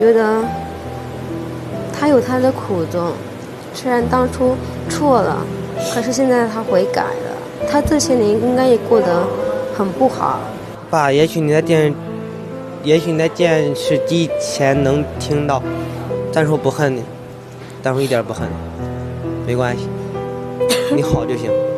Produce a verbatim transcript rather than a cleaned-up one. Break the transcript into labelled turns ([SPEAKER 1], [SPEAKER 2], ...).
[SPEAKER 1] 觉得他有他的苦衷，虽然当初错了，可是现在他悔改了。他这些年应该也过得很不好。
[SPEAKER 2] 爸，也许你在电，也许你在电视机前能听到，咱说不恨你，咱说一点不恨你，没关系，你好就行。